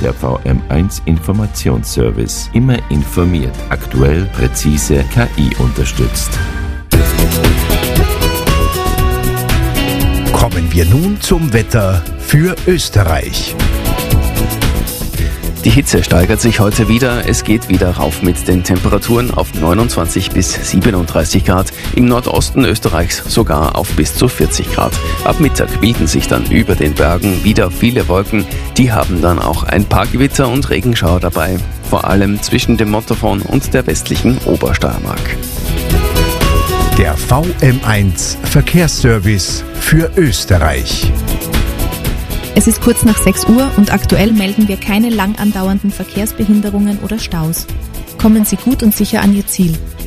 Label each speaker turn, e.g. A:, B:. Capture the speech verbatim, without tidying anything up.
A: Der V M eins Informationsservice. Immer informiert, aktuell, präzise, K I unterstützt.
B: Kommen wir nun zum Wetter für Österreich.
C: Die Hitze steigert sich heute wieder. Es geht wieder rauf mit den Temperaturen auf neunundzwanzig bis siebenunddreißig Grad. Im Nordosten Österreichs sogar auf bis zu vierzig Grad. Ab Mittag bilden sich dann über den Bergen wieder viele Wolken. Die haben dann auch ein paar Gewitter und Regenschauer dabei. Vor allem zwischen dem Montafon und der westlichen Obersteiermark.
B: Der V M eins Verkehrsservice für Österreich.
D: Es ist kurz nach sechs Uhr und aktuell melden wir keine lang andauernden Verkehrsbehinderungen oder Staus. Kommen Sie gut und sicher an Ihr Ziel.